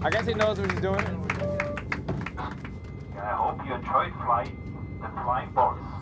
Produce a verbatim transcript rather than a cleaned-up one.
I guess he knows what he's doing. I hope you enjoyed flying the flying bots.